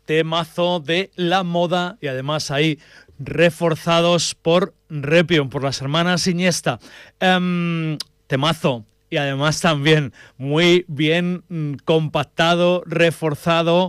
temazo de La Moda y además ahí reforzados por Repion, por las hermanas Iniesta. Temazo. Y además también muy bien compactado, reforzado